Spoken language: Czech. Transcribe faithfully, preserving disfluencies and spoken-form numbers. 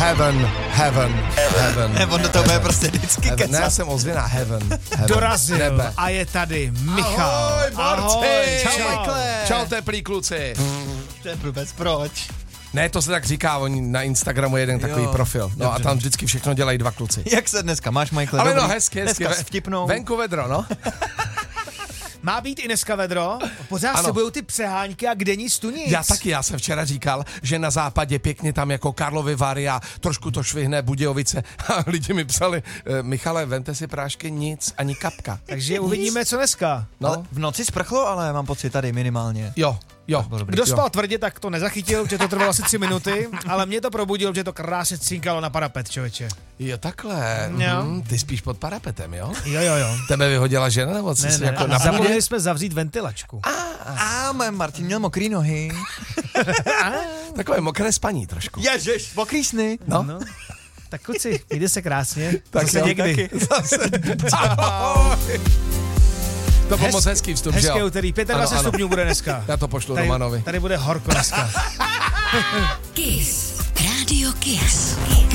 Heaven, heaven, heaven. Nebo do toho bude prostě vždycky heaven. Ne, já kecat. jsem ozvěna, heaven, heaven. Dorazil Nebe. a je tady Michal. Ahoj, borci! Čau, Michale. Čau, teplí kluci. To je blbec, proč? Ne, to se tak říká, oni na Instagramu jeden takový Jo, profil. No dobře. a tam vždycky všechno dělají dva kluci. Jak se dneska máš, Michael? Ale Dobrý? no, hezky, hezky. Dneska s vtipnou. Venku vedro, no. Má být i dneska vedro? Pořád Ano. se budou ty přeháňky a kde nic tu nic. Já taky, já jsem včera říkal, že na západě pěkně tam jako Karlovy Vary a trošku to švihne Budějovice. A lidi mi psali, e, Michale, vemte si prášky, nic, ani kapka. Takže uvidíme, co dneska. No, Ale v noci sprchlo, ale mám pocit tady minimálně. jo, jo. Kdo jo. spal tvrdě, tak to nezachytil, že to trvalo asi tři minuty, ale mě to probudilo, že to krásně cinkalo na parapet, člověče. Jo, takhle. Jo. Mm, ty spíš pod parapetem, jo? Jo, jo, jo. Tebe vyhodila žena, nebo jsi Ne, si ne, jako ne. na půdě? Zapomněli jsme zavřít ventilačku. A můj Martin měl mokrý nohy. Takové mokré spaní trošku. Ježiš, mokrý sny. No, No. Tak kluci, jde se krásně. Tak Zase jo, někdy. zase. Ahoj. To byl moc hezký vstup, že Hezké jo? úterý, Ano, dvacet pět ano. stupňů bude dneska. Já to pošlu Tady, Romanovi. tady bude horko dneska. Kiss. Rádio Kiss.